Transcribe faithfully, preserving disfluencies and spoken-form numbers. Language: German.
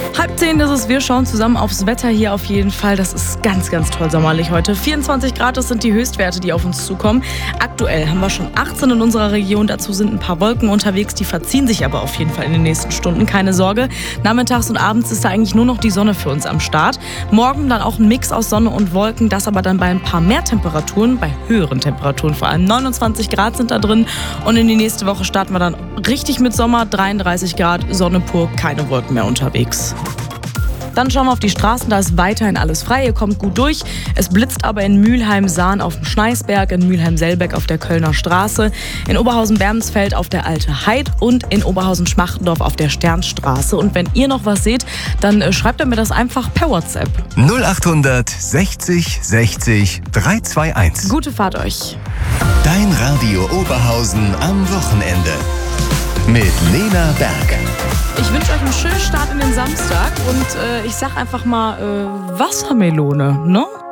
Halb zehn ist es, wir schauen zusammen aufs Wetter hier auf jeden Fall. Das ist ganz, ganz toll sommerlich heute. vierundzwanzig Grad, das sind die Höchstwerte, die auf uns zukommen. Aktuell haben wir schon achtzehn in unserer Region. Dazu sind ein paar Wolken unterwegs, die verziehen sich aber auf jeden Fall in den nächsten Stunden. Keine Sorge. Nachmittags und abends ist da eigentlich nur noch die Sonne für uns am Start. Morgen dann auch ein Mix aus Sonne und Wolken, das aber dann bei ein paar mehr Temperaturen, bei höheren Temperaturen vor allem. neunundzwanzig Grad sind da drin und in die nächste Woche starten wir dann richtig mit Sommer. dreiunddreißig Grad, Sonne pur, keine Wolken mehr unterwegs. Dann schauen wir auf die Straßen, da ist weiterhin alles frei, ihr kommt gut durch. Es blitzt aber in Mülheim-Sahn auf dem Schneisberg, in Mülheim-Selbeck auf der Kölner Straße, in Oberhausen-Bermsfeld auf der Alte Heid und in Oberhausen-Schmachtendorf auf der Sternstraße. Und wenn ihr noch was seht, dann äh, schreibt ihr mir das einfach per WhatsApp. null achthundert sechzig sechzig dreihunderteinundzwanzig. Gute Fahrt euch. Dein Radio Oberhausen am Wochenende. Mit Lena Berg. Ich wünsche euch einen schönen Start in den Samstag und äh, ich sag einfach mal äh, Wassermelone, ne?